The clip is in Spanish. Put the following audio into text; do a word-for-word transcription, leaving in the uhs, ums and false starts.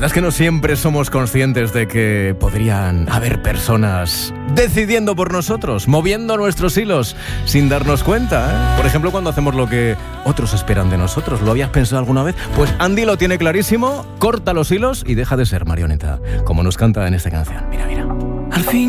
verdad es que no siempre somos conscientes de que podrían haber personas decidiendo por nosotros, moviendo nuestros hilos sin darnos cuenta, ¿eh? Por ejemplo, cuando hacemos lo que otros esperan de nosotros. ¿Lo habías pensado alguna vez? Pues Andy lo tiene clarísimo, corta los hilos y deja de ser marioneta, como nos canta en esta canción. Mira, mira. Al fin